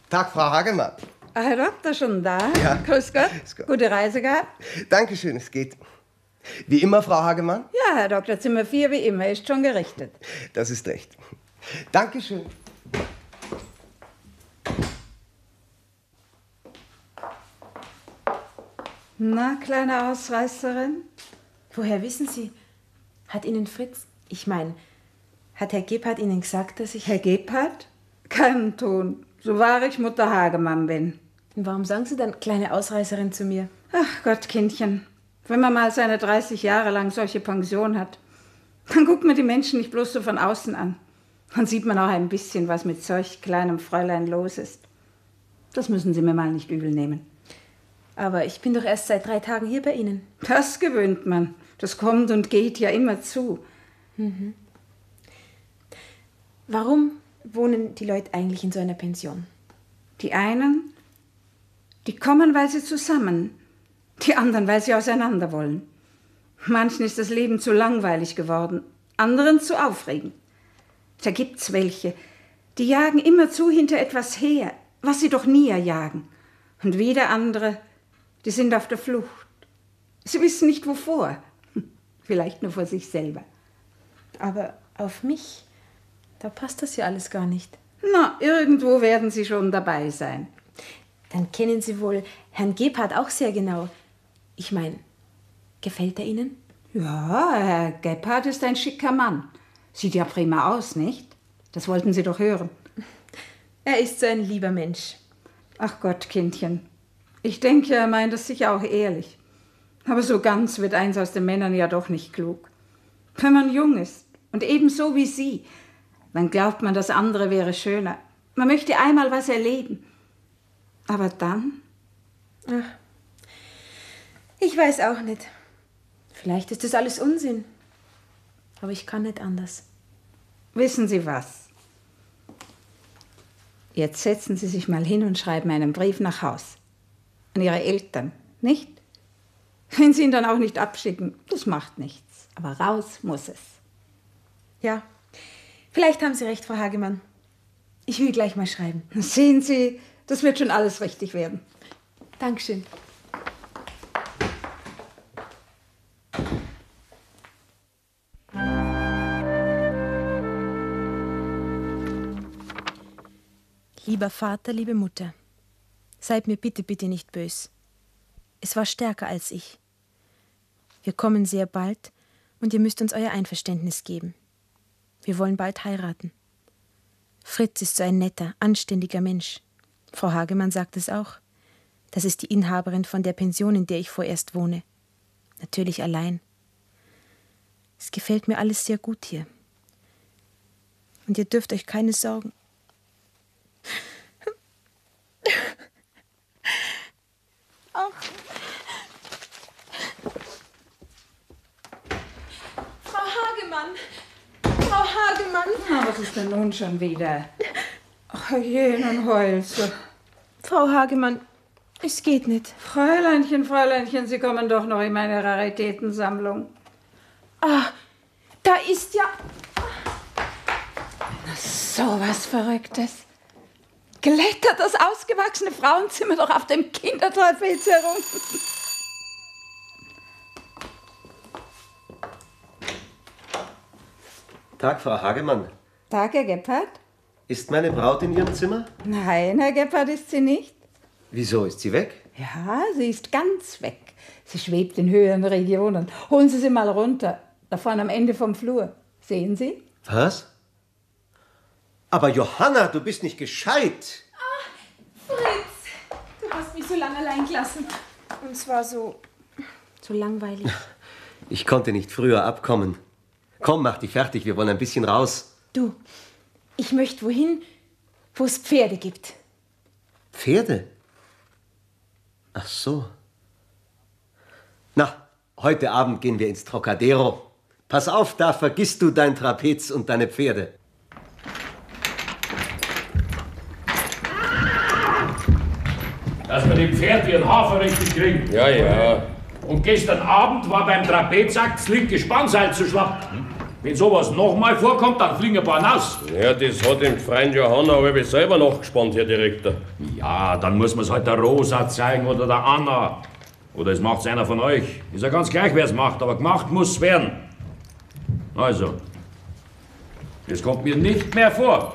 Tag, Frau Hagemann. Ah, Herr Doktor, schon da? Ja. Grüß Gott. Grüß Gott. Gute Reise gehabt? Dankeschön, es geht. Wie immer, Frau Hagemann? Ja, Herr Doktor, Zimmer 4 wie immer, ist schon gerichtet. Das ist recht. Dankeschön. Na, kleine Ausreißerin? Woher wissen Sie? Hat Ihnen Fritz... Ich meine, hat Herr Gebhardt Ihnen gesagt, dass ich... Herr Gebhardt? Keinen Ton. So wahr ich Mutter Hagemann bin. Und warum sagen Sie dann kleine Ausreißerin zu mir? Ach Gott, Kindchen. Wenn man mal seine 30 Jahre lang solche Pension hat, dann guckt man die Menschen nicht bloß so von außen an. Dann sieht man auch ein bisschen, was mit solch kleinem Fräulein los ist. Das müssen Sie mir mal nicht übel nehmen. Aber ich bin doch erst seit 3 Tagen hier bei Ihnen. Das gewöhnt man. Das kommt und geht ja immer zu. Mhm. Warum wohnen die Leute eigentlich in so einer Pension? Die einen, die kommen, weil sie zusammen. Die anderen, weil sie auseinander wollen. Manchen ist das Leben zu langweilig geworden, anderen zu aufregend. Da gibt's welche, die jagen immerzu hinter etwas her, was sie doch nie erjagen. Und wieder andere, die sind auf der Flucht. Sie wissen nicht wovor. Vielleicht nur vor sich selber. Aber auf mich, da passt das ja alles gar nicht. Na, irgendwo werden Sie schon dabei sein. Dann kennen Sie wohl Herrn Gebhardt auch sehr genau. Ich meine, gefällt er Ihnen? Ja, Herr Gebhardt ist ein schicker Mann. Sieht ja prima aus, nicht? Das wollten Sie doch hören. Er ist so ein lieber Mensch. Ach Gott, Kindchen. Ich denke, er meint es sicher auch ehrlich. Aber so ganz wird eins aus den Männern ja doch nicht klug. Wenn man jung ist und ebenso wie Sie, dann glaubt man, das andere wäre schöner. Man möchte einmal was erleben. Aber dann? Ach, ich weiß auch nicht. Vielleicht ist das alles Unsinn. Aber ich kann nicht anders. Wissen Sie was? Jetzt setzen Sie sich mal hin und schreiben einen Brief nach Haus. An Ihre Eltern, nicht? Wenn Sie ihn dann auch nicht abschicken, das macht nichts. Aber raus muss es. Ja, vielleicht haben Sie recht, Frau Hagemann. Ich will gleich mal schreiben. Sehen Sie, das wird schon alles richtig werden. Dankeschön. Lieber Vater, liebe Mutter, seid mir bitte, bitte nicht bös. Es war stärker als ich. Wir kommen sehr bald und ihr müsst uns euer Einverständnis geben. Wir wollen bald heiraten. Fritz ist so ein netter, anständiger Mensch. Frau Hagemann sagt es auch. Das ist die Inhaberin von der Pension, in der ich vorerst wohne. Natürlich allein. Es gefällt mir alles sehr gut hier. Und ihr dürft euch keine Sorgen. Ach. Frau Hagemann! Frau Hagemann! Na, was ist denn nun schon wieder? Ach, je, nun heulst du. Frau Hagemann, es geht nicht. Fräuleinchen, Fräuleinchen, Sie kommen doch noch in meine Raritätensammlung. Ah, da ist ja... So was Verrücktes. Klettert das ausgewachsene Frauenzimmer doch auf dem Kindertrapez herum. Tag, Frau Hagemann. Tag, Herr Gebhardt. Ist meine Braut in Ihrem Zimmer? Nein, Herr Gebhardt, ist sie nicht. Wieso, ist sie weg? Ja, sie ist ganz weg. Sie schwebt in höheren Regionen. Holen Sie sie mal runter. Da vorne am Ende vom Flur. Sehen Sie? Was? Aber Johanna, du bist nicht gescheit. Ah, Fritz, du hast mich so lange allein gelassen. Und es war so langweilig. Ich konnte nicht früher abkommen. Komm, mach dich fertig, wir wollen ein bisschen raus. Du, ich möchte wohin, wo es Pferde gibt. Pferde? Ach so. Na, heute Abend gehen wir ins Trocadero. Pass auf, da vergisst du dein Trapez und deine Pferde. Dass wir die Pferde ihren Hafer richtig kriegen. Ja, ja. Und gestern Abend war beim Trapezakt das linke Spannseil zu schwach. Wenn sowas nochmal vorkommt, dann fliegen ein paar nass. Ja, das hat dem Freund Johanna aber selber nachgespannt, Herr Direktor. Ja, dann muss man es halt der Rosa zeigen oder der Anna. Oder es macht's einer von euch. Ist ja ganz gleich, wer es macht, aber gemacht muss werden. Also, das kommt mir nicht mehr vor.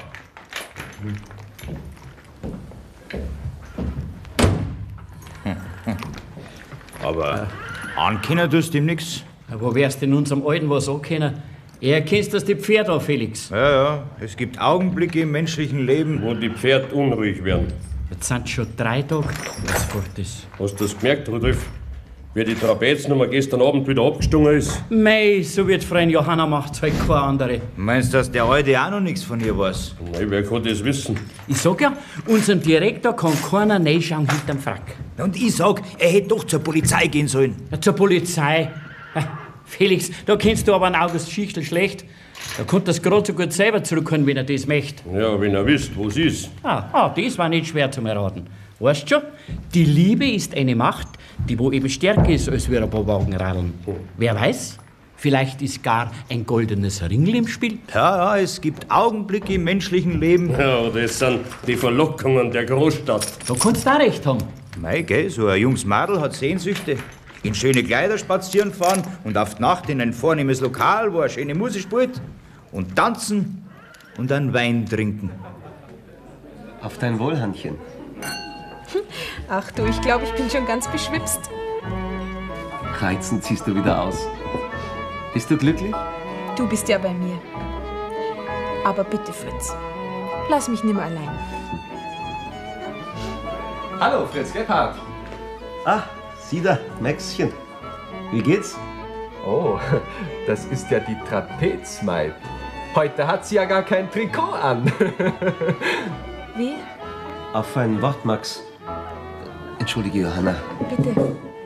Aber Ankennen tust du ihm nix? Wo wärst denn unserem Alten was ankennen? Er kennst das die Pferde an, Felix. Ja, es gibt Augenblicke im menschlichen Leben, wo die Pferde unruhig werden. Jetzt sind schon 3 Tage, was fort ist. Hast du das gemerkt, Rudolf? Wie die Trapeznummer gestern Abend wieder abgestungen ist? Mei, so wird Freund Johanna macht's halt keine andere. Meinst du, dass der Alte auch noch nichts von ihr weiß? Nein, wer kann das wissen? Ich sag ja, unserem Direktor kann keiner reinschauen hinterm Frack. Und ich sag, er hätte doch zur Polizei gehen sollen. Ja, zur Polizei? Felix, da kennst du aber einen August Schichtel schlecht. Da konnte das gerade so gut selber zurückkommen, wenn er das möchte. Ja, wenn er wisst, wo es ist. Das war nicht schwer zu erraten. Weißt schon, die Liebe ist eine Macht, die wo eben stärker ist als wir ein paar Wagenradeln. Wer weiß, vielleicht ist gar ein goldenes Ringel im Spiel. Ja, es gibt Augenblicke im menschlichen Leben. Ja, das sind die Verlockungen der Großstadt. Da kannst du auch recht haben. Mei, gell, so ein junges Madel hat Sehnsüchte. In schöne Kleider spazieren fahren und auf die Nacht in ein vornehmes Lokal, wo er schöne Musik spielt. Und tanzen und einen Wein trinken. Auf dein Wohl, Hannchen. Ach du, ich glaube, ich bin schon ganz beschwipst. Reizend siehst du wieder aus. Bist du glücklich? Du bist ja bei mir. Aber bitte, Fritz, lass mich nimmer allein. Hallo, Fritz Gebhardt. Ah, sieh da, Maxchen. Wie geht's? Oh, das ist ja die Trapezmaid. Heute hat sie ja gar kein Trikot an. Wie? Auf ein Wort, Max. Entschuldige, Johanna. Bitte.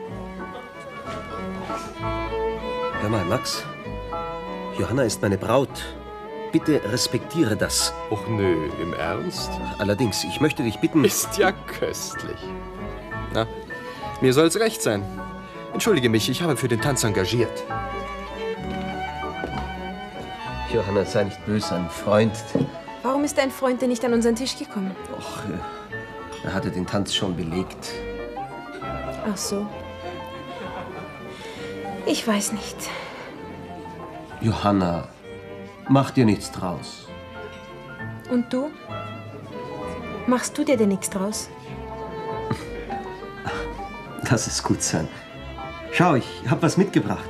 Hör mal, Max. Johanna ist meine Braut. Bitte respektiere das. Och nö, im Ernst? Allerdings, ich möchte dich bitten... Ist ja köstlich. Na, mir soll's recht sein. Entschuldige mich, ich habe für den Tanz engagiert. Johanna, sei nicht böse, ein Freund. Warum ist dein Freund denn nicht an unseren Tisch gekommen? Och, er hatte den Tanz schon belegt. Ach so. Ich weiß nicht. Johanna, mach dir nichts draus. Und du? Machst du dir denn nichts draus? Lass es gut sein. Schau, ich hab was mitgebracht.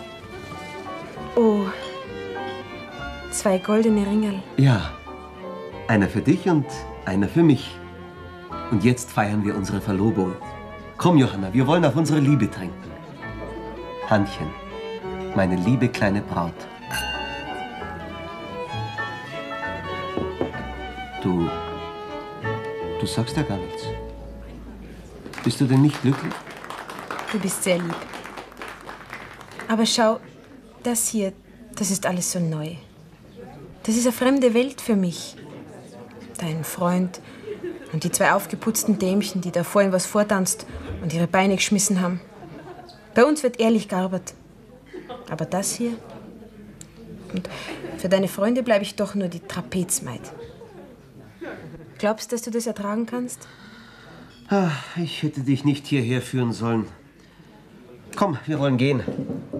Oh, 2 goldene Ringerl. Ja, einer für dich und einer für mich. Und jetzt feiern wir unsere Verlobung. Komm, Johanna, wir wollen auf unsere Liebe trinken. Hannchen, meine liebe kleine Braut. Du sagst ja gar nichts. Bist du denn nicht glücklich? Du bist sehr lieb. Aber schau, das hier, das ist alles so neu. Das ist eine fremde Welt für mich. Dein Freund und die 2 aufgeputzten Dämchen, die da vorhin was vortanzt und ihre Beine geschmissen haben. Bei uns wird ehrlich gearbeitet. Aber das hier? Und für deine Freunde bleibe ich doch nur die Trapezmaid. Glaubst du, dass du das ertragen kannst? Ach, ich hätte dich nicht hierher führen sollen. Komm, wir wollen gehen.